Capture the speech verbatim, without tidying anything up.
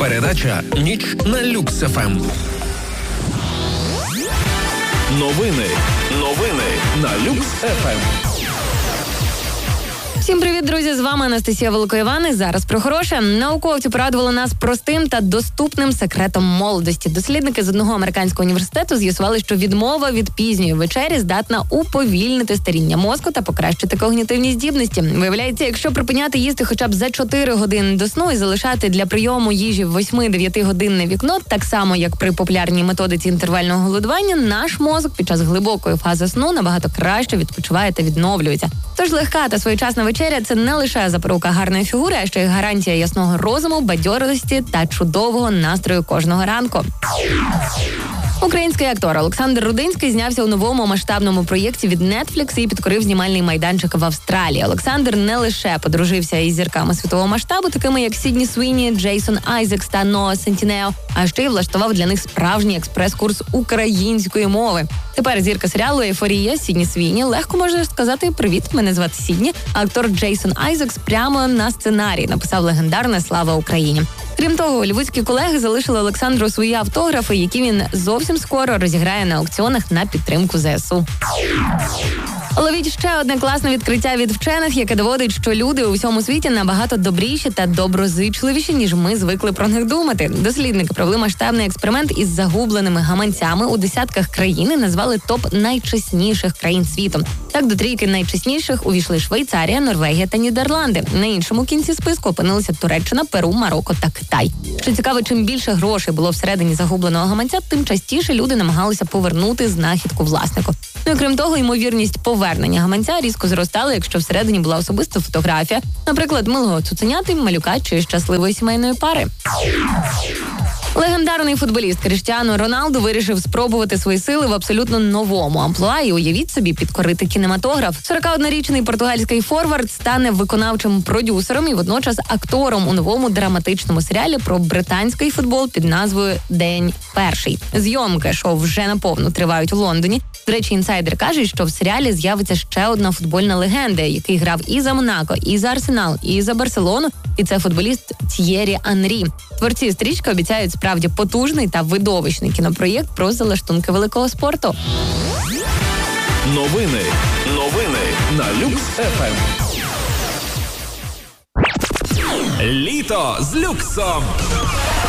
Передача «Ніч на Люкс еф ем». Новини. Новини на Люкс еф ем. Всім привіт, друзі! З вами Анастасія Великоїван. І зараз про хороше. Науковці порадували нас простим та доступним секретом молодості. Дослідники з одного американського університету з'ясували, що відмова від пізньої вечері здатна уповільнити старіння мозку та покращити когнітивні здібності. Виявляється, якщо припиняти їсти хоча б за чотири години до сну і залишати для прийому їжі восьми-дев'яти годинне вікно, так само, як при популярній методиці інтервального голодування, наш мозок під час глибокої фази сну набагато краще відпочиває та відновлюється. Тож легка та своєчасна вечеря – це не лише запорука гарної фігури, а ще й гарантія ясного розуму, бадьорості та чудового настрою кожного ранку. Український актор Олександр Рудинський знявся у новому масштабному проєкті від Netflix і підкорив знімальний майданчик в Австралії. Олександр не лише подружився із зірками світового масштабу, такими як Сідні Суїні, Джейсон Айзекс та Ноа Сентінео, а ще й влаштував для них справжній експрес-курс української мови. Тепер зірка серіалу «Ейфорія» Сідні Суїні легко може сказати «Привіт, мене звати Сідні», а актор Джейсон Айзекс прямо на сценарій написав легендарне «Слава Україні». Крім того, голлівудські колеги залишили Олександру свої автографи, які він зовсім скоро розіграє на аукціонах на підтримку зе ес у. Ловіть ще одне класне відкриття від вчених, яке доводить, що люди у всьому світі набагато добріші та доброзичливіші, ніж ми звикли про них думати. Дослідники провели масштабний експеримент із загубленими гаманцями у десятках країн і назвали топ найчесніших країн світу. Так, до трійки найчесніших увійшли Швейцарія, Норвегія та Нідерланди. На іншому кінці списку опинилися Туреччина, Перу, Марокко та Китай. Що цікаво, чим більше грошей було всередині загубленого гаманця, тим частіше люди намагалися повернути знахідку власнику. Ну і крім того, ймовірність повернення гаманця різко зростала, якщо всередині була особиста фотографія, наприклад, милого цуценяти, малюка чи щасливої сімейної пари. Легендарний футболіст Кріштіану Роналду вирішив спробувати свої сили в абсолютно новому амплуа і, уявіть собі, підкорити кінематограф. сорокаоднорічний португальський форвард стане виконавчим продюсером і водночас актором у новому драматичному серіалі про британський футбол під назвою «День перший». Зйомки шоу вже наповну тривають у Лондоні. До речі, інсайдер каже, що в серіалі з'явиться ще одна футбольна легенда, який грав і за Монако, і за Арсенал, і за Барселону, і це футболіст Т'єрі Анрі. Творці стрічки обіцяють справді потужний та видовищний кінопроєкт про залаштунки великого спорту. Новини. Новини на Люкс еф ем. Літо з люксом.